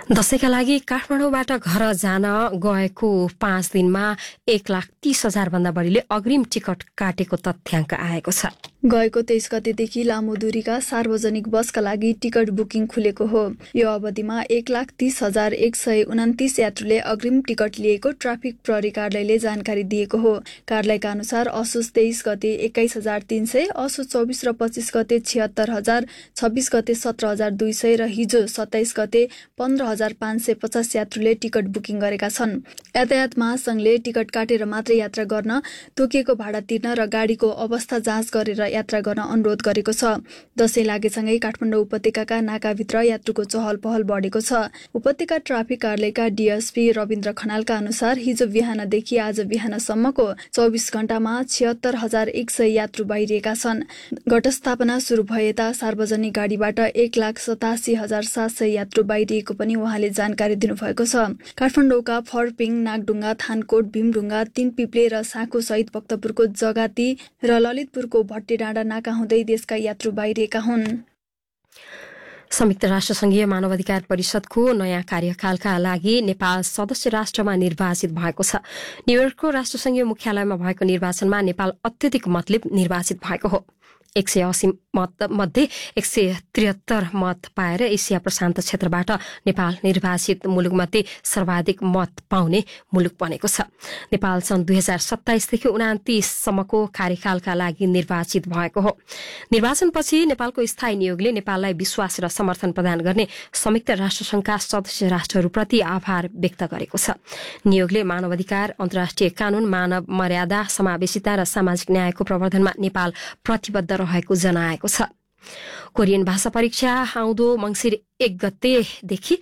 दशैंका लागि काठमाडौँबाट घर जान गएको 5 दिनमा 1,30,000 भन्दा बढीले अग्रिम टिकट काटेको तथ्याङ्क आएको छ। गएको 23 गतेदेखि लामो दूरीका सार्वजनिक बसका लागि टिकट बुकिङ खुलेको हो। यो अवधिमा 1,30,129 यात्रुले अग्रिम टिकट लिएको ट्राफिक प्रहरी कार्यालयले जानकारी दिएको हो। कार्यालयका अनुसार असोज 23 गते 21,300, असोज 24 र 25 गते 76,000, 26 गते 17,200 र हिजो 27 गते 15,550 यात्रुले टिकट बुकिङ गरेका छन्। यातायात महासंघले टिकट काटेर मात्रै यात्रा गर्न, तोकिएको भाडा तिर्न र गाडीको अवस्था जाँच गरेर यात्रा गर्न अनुरोध गरेको छ। दशैं लागेसँगै काठमाडौँ उपत्यकाका नाकाभित्र यात्रुको चहल पहल बढेको छ। उपत्यका ट्राफिक कार्यालयका डीएसपी रविन्द्र खनालका अनुसार हिजो बिहानदेखि आज बिहानसम्मको 24 घण्टामा 76,100 यात्रु बाहिरिएका छन्। घटस्थापना सुरु भए यता सार्वजनिक गाडीबाट 1,87,700 यात्रु बाहिरिएको पनि उहाँले जानकारी दिनुभएको छ। काठमाडौँका फरपिङ, नागडुङ्गा, थानकोट, भीमढुङ्गा, तीनपिप्ले र साँखो सहित भक्तपुरको जगाती र ललितपुरको भट्टेडाँडा नाका हुँदै देशका यात्रु बाहिरिएका हुन्। संयुक्त राष्ट्रसङ्घीय मानवाधिकार परिषदको नयाँ कार्यकालका लागि नेपाल सदस्य राष्ट्रमा निर्वाचित भएको छ। न्युयोर्कको राष्ट्रसङ्घीय मुख्यालयमा भएको निर्वाचनमा नेपाल अत्यधिक मतले निर्वाचित भएको हो। 180 मत मध्ये 173 मत पाएर एसिया प्रशान्त क्षेत्रबाट नेपाल निर्वाचित मुलुकमध्ये सर्वाधिक मत पाउने मुलुक बनेको छ। नेपाल सन् 2027 देखि 29 सम्मको कार्यकालका लागि निर्वाचित भएको हो। निर्वाचनपछि नेपालको स्थायी नियोगले नेपाललाई विश्वास र समर्थन प्रदान गर्ने संयुक्त राष्ट्रसङ्घका सदस्य राष्ट्रहरूप्रति आभार व्यक्त गरेको छ। नियोगले मानवाधिकार, अन्तर्राष्ट्रिय कानून, मानव मर्यादा, समावेशिता र सामाजिक न्यायको प्रवर्धनमा नेपाल प्रतिबद्ध रहेको जनाएको छ। कोरियन भाषा परीक्षा आउँदो मङ्सिर 1 गतेदेखि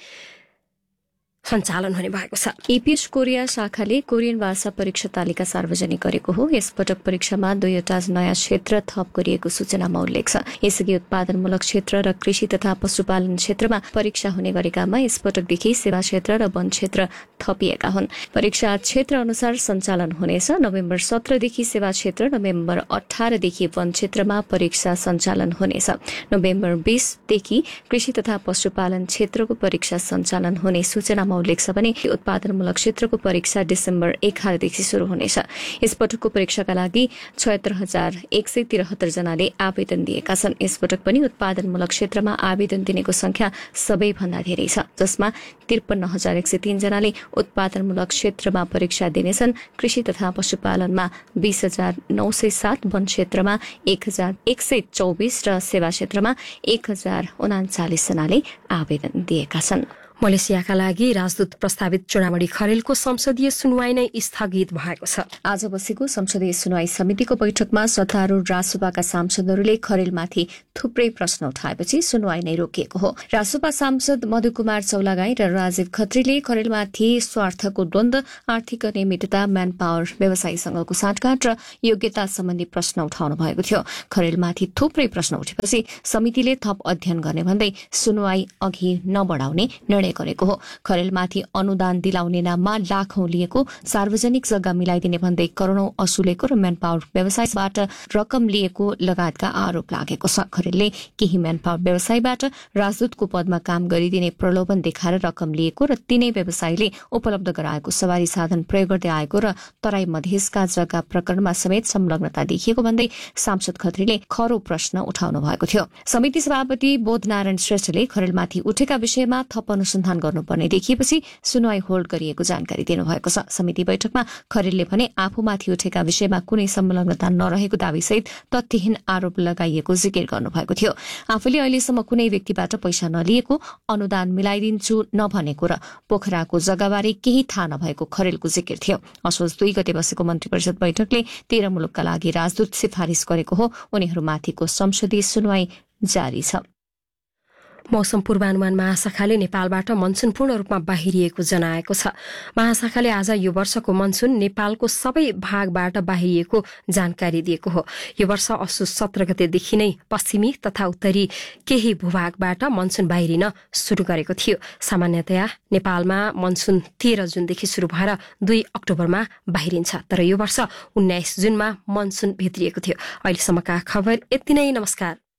सञ्चालन हुने भएको छ। एपीएस कोरिया शाखाले कोरियन भाषा परीक्षा तालिका सार्वजनिक गरेको हो। यसपटक परीक्षामा 2वटा नयाँ क्षेत्र थप गरिएको सूचनामा उल्लेख छ। यसअघि उत्पादनमूलक क्षेत्र र कृषि तथा पशुपालन क्षेत्रमा परीक्षा हुने गरेकामा यसपटकदेखि सेवा क्षेत्र र वन क्षेत्र थपिएका हुन्। परीक्षा क्षेत्र अनुसार सञ्चालन हुनेछ। नोभेम्बर 17 देखि सेवा क्षेत्र, नोभेम्बर 18 देखि वन क्षेत्रमा परीक्षा सञ्चालन हुनेछ। नोभेम्बर 20 देखि कृषि तथा पशुपालन क्षेत्रको परीक्षा सञ्चालन हुने सूचना उल्लेख छ भने उत्पादनमूलक क्षेत्रको परीक्षा डिसेम्बर 11 देखि शुरू हुनेछ। यसपटकको परीक्षाका लागि 76,173 जनाले आवेदन दिएका छन्। यसपटक पनि उत्पादनमूलक क्षेत्रमा आवेदन दिनेको संख्या सबैभन्दा धेरै छ, जसमा 53,103 जनाले उत्पादनमूलक क्षेत्रमा परीक्षा दिनेछन्। कृषि तथा पशुपालनमा 20,907, वन क्षेत्रमा 1,124 र सेवा क्षेत्रमा 1,039 जनाले आवेदन दिएका छन्। मलेसियाका लागि राजदूत प्रस्तावित चुनावणी खरेलको संसदीय सुनवाई नै स्थगित भएको छ। आज बसेको संसदीय सुनवाई समितिको बैठकमा सत्तारूढ रासोपाका सांसदहरूले खरेलमाथि थुप्रै प्रश्न उठाएपछि सुनवाई नै रोकिएको हो। रासोपा सांसद मधुकुमार चौलागाई र राजीव खत्रीले खरेलमाथि स्वार्थको द्वन्द, आर्थिक अनियमितता, म्यान पावर, व्यवसायीसँगको साँठगाँठ र योग्यता सम्बन्धी प्रश्न उठाउनु भएको थियो। खरेलमाथि थुप्रै प्रश्न उठेपछि समितिले थप अध्ययन गर्ने भन्दै सुनवाई अघि नबढाउने निर्णय गरेको हो। खरेलमाथि अनुदान दिलाउने नाममा लाखौं लिएको, सार्वजनिक जग्गा मिलाइदिने भन्दै करोड़ौं असुलेको र म्यान पावर व्यवसायबाट रकम लिएको लगायतका आरोप लागेको छ। खरेलले केही म्यान पावर व्यवसायबाट राजदूतको पदमा काम गरिदिने प्रलोभन देखाएर रकम लिएको र तिनै व्यवसायीले उपलब्ध गराएको सवारी साधन प्रयोग गर्दै आएको र तराई मधेसका जग्गा प्रकरणमा समेत संलग्नता देखिएको भन्दै सांसद खत्रीले खरो प्रश्न उठाउनु भएको थियो। समिति सभापति बोधनारायण श्रेष्ठले खरेलमाथि उठेका विषयमा थप अनुसन्धान गर्नुपर्ने देखिएपछि सुनवाई होल्ड गरिएको जानकारी दिनुभएको छ। समिति बैठकमा खरेलले भने आफूमाथि उठेका विषयमा कुनै संलग्नता नरहेको दावीसहित तथ्यहीन आरोप लगाइएको जिकिर गर्नुभएको थियो। आफूले अहिलेसम्म कुनै व्यक्तिबाट पैसा नलिएको, अनुदान मिलाइदिन्छु नभनेको र पोखराको जग्गाबारे केही थाहा नभएको खरेलको जिकिर थियो। असोज 2 गते बसेको मन्त्री परिषद बैठकले 13 मुलुकका लागि राजदूत सिफारिश गरेको हो। उनीहरूमाथिको संसदीय सुनवाई जारी छ। मौसम पूर्वानुमान महाशाखाले नेपालबाट मनसुन पूर्ण रूपमा बाहिरिएको जनाएको छ। महाशाखाले आज यो वर्षको मनसुन नेपालको सबै भागबाट बाहिरिएको जानकारी दिएको हो। यो वर्ष असोज 17 गतेदेखि नै पश्चिमी तथा उत्तरी केही भूभागबाट मनसुन बाहिरिन शुरू गरेको थियो। सामान्यतया नेपालमा मनसुन 13 जुनदेखि शुरू भएर 2 अक्टोबरमा बाहिरिन्छ, तर यो वर्ष 19 जुनमा मनसुन भित्रिएको थियो। अहिलेसम्मका खबर यति नै। नमस्कार।